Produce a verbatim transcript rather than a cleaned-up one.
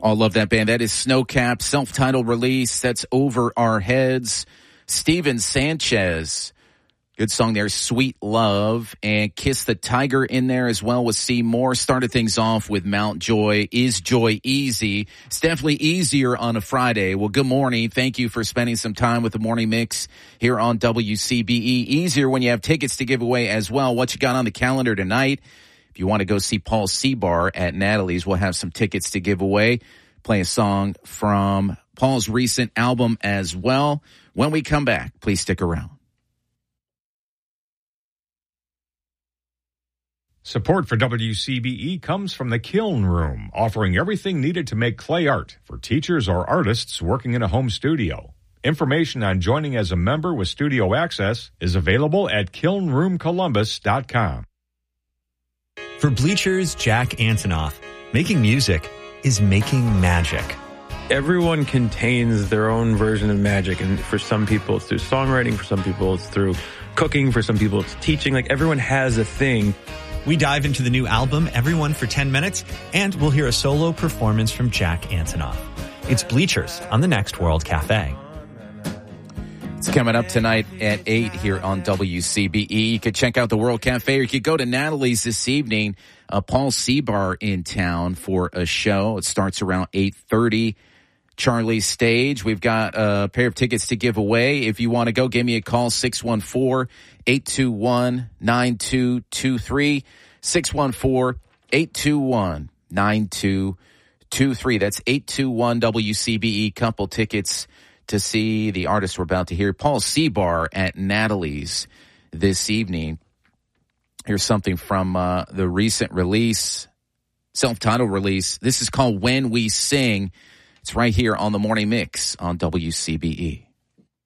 All love that band. That is Snowcap, self-titled release. That's Over Our Heads. Steven Sanchez, good song there, Sweet Love. And Kiss the Tiger in there as well with Seymour. Started things off with Mount Joy. Is Joy Easy? It's definitely easier on a Friday. Well, good morning. Thank you for spending some time with the Morning Mix here on W C B E. Easier when you have tickets to give away as well. What you got on the calendar tonight? If you want to go see Paul Seabar at Natalie's, we'll have some tickets to give away. Play a song from Paul's recent album as well. When we come back, please stick around. Support for W C B E comes from the Kiln Room, offering everything needed to make clay art for teachers or artists working in a home studio. Information on joining as a member with studio access is available at kiln room columbus dot com. For Bleachers, Jack Antonoff, making music is making magic. Everyone contains their own version of magic, and for some people it's through songwriting, for some people it's through cooking, for some people it's teaching. Like, everyone has a thing. We dive into the new album, Everyone for ten minutes, and we'll hear a solo performance from Jack Antonoff. It's Bleachers on the Next World Cafe. It's coming up tonight at eight here on W C B E. You could check out the World Cafe, or you could go to Natalie's this evening. Uh, Paul Seabar in town for a show. It starts around eight thirty. Charlie's Stage. We've got a pair of tickets to give away. If you want to go, give me a call, six one four, eight two one, nine two two three, six one four, eight two one, nine two two three. That's eight two one W C B E. Couple tickets to see the artist we're about to hear, Paul Seabar at Natalie's this evening. Here's something from uh, the recent release, self-titled release. This is called When We Sing. It's right here on the Morning Mix on W C B E.